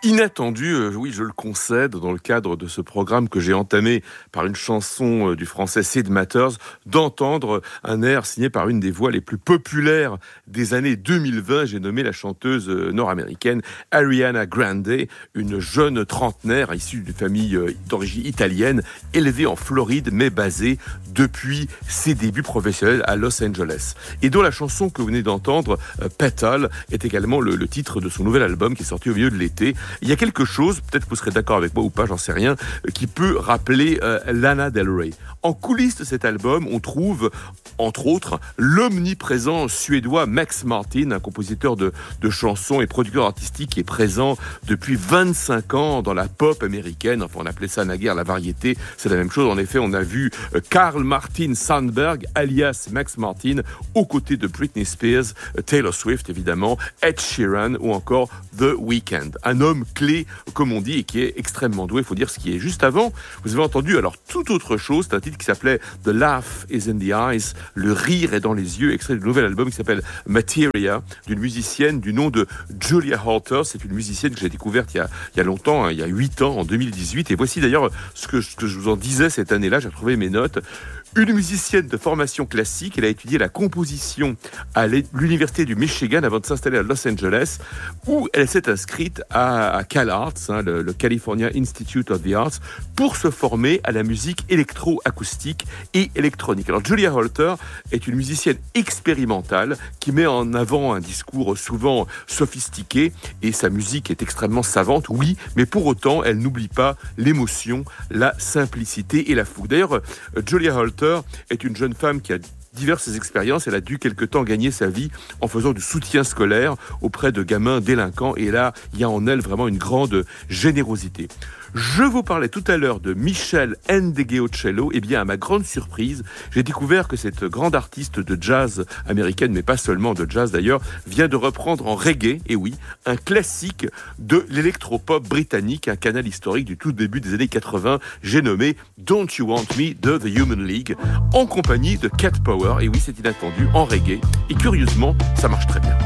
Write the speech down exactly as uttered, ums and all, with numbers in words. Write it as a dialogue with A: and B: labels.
A: Inattendu, euh, oui, je le concède, dans le cadre de ce programme que j'ai entamé par une chanson euh, du français Sid Matters, d'entendre un air signé par une des voix les plus populaires des années deux mille vingt. J'ai nommé la chanteuse euh, nord-américaine Ariana Grande, une jeune trentenaire issue d'une famille euh, d'origine italienne, élevée en Floride, mais basée depuis ses débuts professionnels à Los Angeles. Et dont la chanson que vous venez d'entendre, euh, Petal, est également le, le titre de son nouvel album qui est sorti au milieu de l'été. Il y a quelque chose, peut-être que vous serez d'accord avec moi ou pas, j'en sais rien, qui peut rappeler euh, Lana Del Rey. En coulisses de cet album, on trouve, entre autres, l'omniprésent suédois Max Martin, un compositeur de, de chansons et producteur artistique qui est présent depuis vingt-cinq ans dans la pop américaine. Enfin, on appelait ça naguère la variété. C'est la même chose. En effet, on a vu euh, Carl Martin Sandberg, alias Max Martin, aux côtés de Britney Spears, euh, Taylor Swift, évidemment, Ed Sheeran ou encore The Weeknd. Un homme clé, comme on dit, et qui est extrêmement doué, il faut dire ce qui est. Juste avant, vous avez entendu alors toute autre chose, c'est un titre qui s'appelait The Laugh is in the Eyes, le rire est dans les yeux, extrait du nouvel album qui s'appelle Materia, d'une musicienne du nom de Julia Holter. C'est une musicienne que j'ai découverte il y a, il y a longtemps, hein, il y a huit ans, en deux mille dix-huit, et voici d'ailleurs ce que, ce que je vous en disais cette année-là, j'ai retrouvé mes notes. Une musicienne de formation classique, elle a étudié la composition à l'université du Michigan avant de s'installer à Los Angeles, où elle s'est inscrite à, à CalArts, hein, le, le California Institute of the Arts, pour se former à la musique électro-acoustique et électronique. Alors Julia Holter est une musicienne expérimentale qui met en avant un discours souvent sophistiqué, et sa musique est extrêmement savante, oui, mais pour autant, elle n'oublie pas l'émotion, la simplicité et la fougue. D'ailleurs, Julia Holter est une jeune femme qui a diverses expériences. Elle a dû quelque temps gagner sa vie en faisant du soutien scolaire auprès de gamins délinquants. Et là, il y a en elle vraiment une grande générosité. Je vous parlais tout à l'heure de Michelle Ndegeocello. Eh bien, à ma grande surprise, j'ai découvert que cette grande artiste de jazz américaine, mais pas seulement de jazz d'ailleurs, vient de reprendre en reggae, et oui, un classique de l'électropop britannique, un canal historique du tout début des années quatre-vingts. J'ai nommé Don't You Want Me de The Human League, en compagnie de Cat Power. Et oui, c'est inattendu, en reggae. Et curieusement, ça marche très bien.